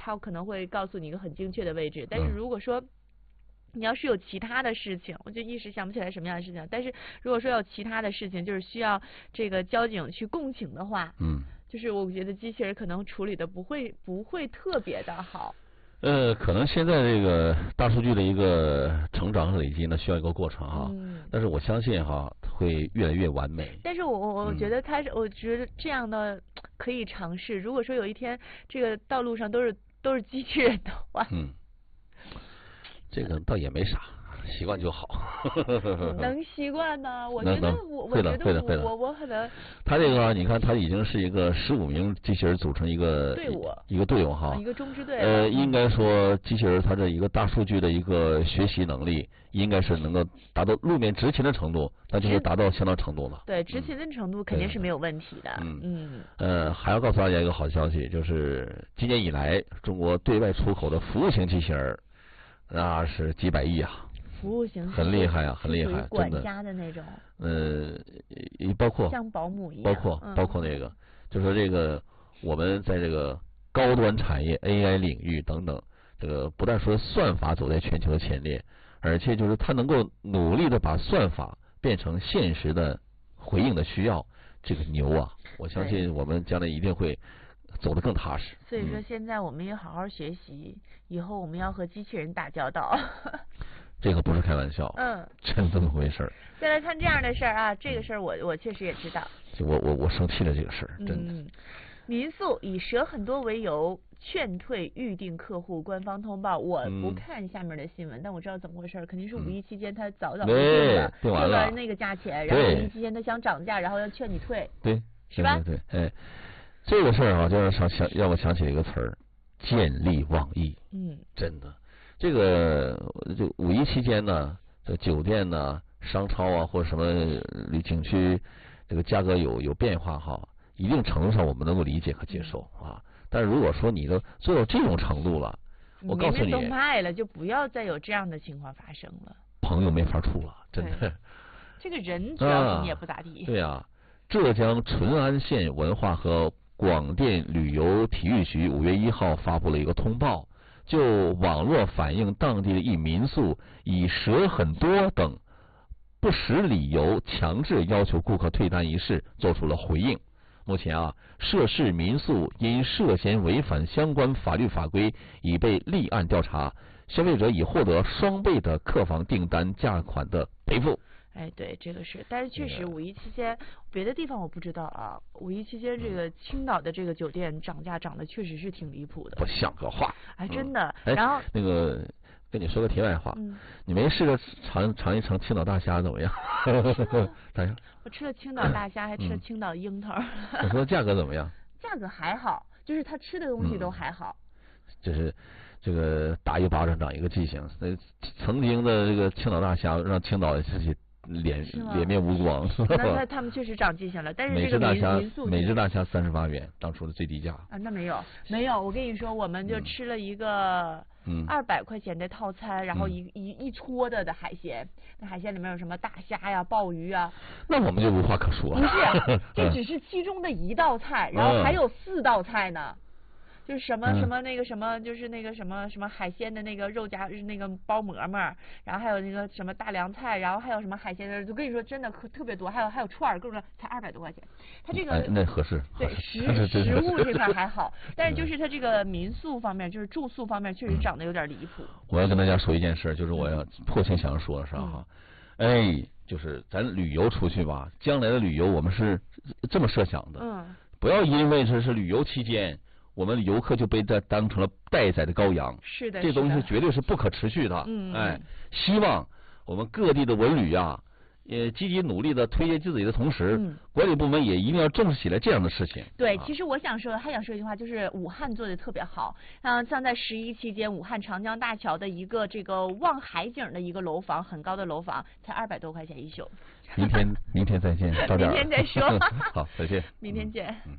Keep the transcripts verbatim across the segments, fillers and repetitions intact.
它可能会告诉你一个很精确的位置。但是如果说你要是有其他的事情，我就一时想不起来什么样的事情。但是如果说有其他的事情，就是需要这个交警去共情的话， 嗯， 就是我觉得机器人可能处理的不会不会特别的好。 呃，可能现在这个大数据的一个成长和累积呢，需要一个过程哈。 嗯。 但是我相信哈，会越来越完美。 但是我我我觉得它是，我觉得这样的可以尝试。如果说有一天这个道路上都是都是机器人的话， 嗯。这个倒也没啥，习惯就好。 能习惯呢？我觉得我我觉得我我我可能。 他这个你看，他已经是一个十五名机器人组成一个队伍， 一个队伍哈， 一个中支队。 呃，应该说机器人它的一个大数据的一个学习能力，应该是能够达到路面执勤的程度，那就是达到相当程度了。 对，执勤的程度肯定是没有问题的。 嗯嗯。 呃，还要告诉大家一个好消息，就是今年以来，中国对外出口的服务型机器人。那是几百亿啊！ 服务型很厉害啊，很厉害， 管家的那种。 呃，包括像保姆一样， 包括、嗯、包括那个，就说这个我们在这个高端产业 A I 领域等等，这个不但说算法走在全球的前列，而且就是它能够努力的把算法变成现实的回应的需要，这个牛啊！我相信我们将来一定会走得更踏实。 所以说，现在我们也好好学习，嗯、以后我们要和机器人打交道。 这个不是开玩笑， 嗯， 真这么回事儿。 再来看这样的事儿啊，这个事儿我我确实也知道。 就我我我生气了这个事儿，真的。 嗯，民宿以折很多为由劝退预定客户，官方通报。我不看下面的新闻，嗯、但我知道怎么回事，肯定是五一期间他早早就定了， 定完了那个价钱，然后五一期间他想涨价，然后要劝你退， 对， 是吧？ 对对，哎。这个事儿啊，就让想想让我想起了一个词儿，见利忘义。 嗯， 真的，这个就五一期间呢，这酒店呢、商超啊或者什么旅景区，这个价格有有变化哈，一定程度上我们能够理解和接受啊。但是如果说你都做到这种程度了，我告诉你， 明明都卖了，就不要再有这样的情况发生了。 朋友没法处了，真的。 这个人主要是你也不咋地。 啊对呀、啊，浙江淳安县文化和广电旅游体育局五月一号发布了一个通报，就网络反映当地的一民宿以蛇很多等不实理由强制要求顾客退单一事做出了回应。目前啊，涉事民宿因涉嫌违反相关法律法规，已被立案调查，消费者已获得双倍的客房订单价款的赔付。 哎，对，这个是，但是确实五一期间，别的地方我不知道啊。五一期间，这个青岛的这个酒店涨价涨得确实是挺离谱的， 不像个话。 哎，真的。 嗯、 然后那个跟你说个题外话， 嗯、 你没试着尝尝一尝青岛大虾怎么样？咋样？ 我吃了青岛大虾，还吃了青岛樱桃。 我说价格怎么样？ 价格还好，就是他吃的东西都还好。 嗯、就是这个打一巴掌长一个记性。那曾经的这个青岛大虾让青岛自己。脸脸面无光， 那那他们确实长记性了，但是这个民民宿每只大虾三十八元，当初的最低价啊，那没有没有，我跟你说，我们就吃了一个二百块钱的套餐， 嗯、 然后一一一撮的的海鲜，那海鲜里面有什么大虾呀、鲍鱼啊， 那我们就无话可说。 不是，这只是其中的一道菜，然后还有四道菜呢。就是什么什么那个什么，就是那个什么什么海鲜的那个肉夹那个包馍馍，然后还有那个什么大凉菜，然后还有什么海鲜的，就跟你说真的可特别多，还有还有串儿，各种才二百多块钱。它这个、 哎、那合适。 对食食物这块还好，但是就是它这个民宿方面，就是住宿方面确实涨得有点离谱。 我要跟大家说一件事，就是我要迫切想说的是哈，嗯、哎，就是咱旅游出去吧，将来的旅游我们是这么设想的， 嗯， 不要因为这是旅游期间。我们游客就被这当成了待宰的羔羊， 是的， 这东西绝对是不可持续的。 嗯， 哎，希望我们各地的文旅啊，也积极努力的推荐自己的同时， 嗯、 管理部门也一定要重视起来这样的事情。 对， 啊、 其实我想说，还想说一句话，就是武汉做的特别好。嗯，像在十一期间，武汉长江大桥的一个这个望海景的一个楼房，很高的楼房，才二百多块钱一宿。 明天，明天再见，早点。 明天再说。 好，再见。 明天见。 嗯。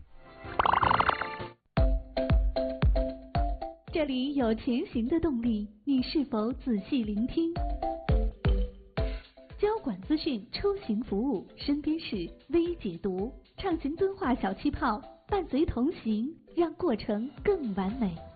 这里有前行的动力，你是否仔细聆听？交管资讯、出行服务，身边事微解读，畅行敦化小气泡，伴随同行，让过程更完美。